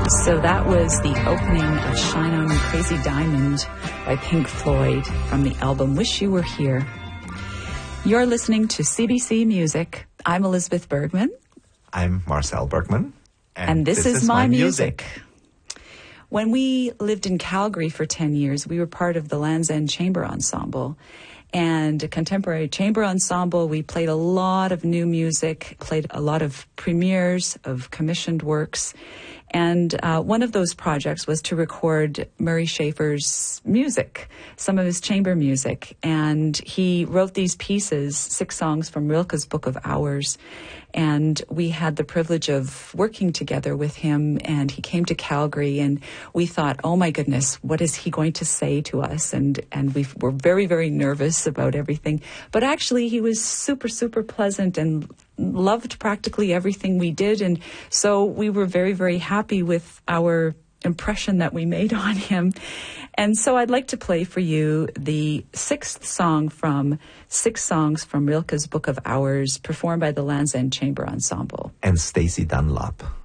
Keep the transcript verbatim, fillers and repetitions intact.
So that was the opening of Shine On You Crazy Diamond by Pink Floyd from the album Wish You Were Here. You're listening to C B C Music. I'm Elizabeth Bergman. I'm Marcel Bergman. And, and this, this is, is my music. music. When we lived in Calgary for ten years, we were part of the Land's End Chamber Ensemble. And a contemporary chamber ensemble. We played a lot of new music, played a lot of premieres of commissioned works. And uh, one of those projects was to record Murray Schafer's music, some of his chamber music. And he wrote these pieces, six songs from Rilke's Book of Hours. And we had the privilege of working together with him, and he came to Calgary, and we thought, oh my goodness, what is he going to say to us? And and we were very, very nervous about everything. But actually, he was super, super pleasant and loved practically everything we did. And so we were very, very happy with our impression that we made on him. And so I'd like to play for you the sixth song from Six Songs from Rilke's Book of Hours, performed by the Land's End Chamber Ensemble. And Stacey Dunlop.